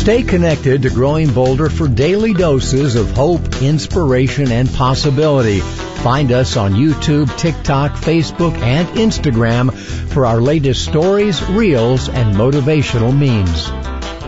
Stay connected to Growing Bolder for daily doses of hope, inspiration, and possibility. Find us on YouTube, TikTok, Facebook, and Instagram for our latest stories, reels, and motivational memes.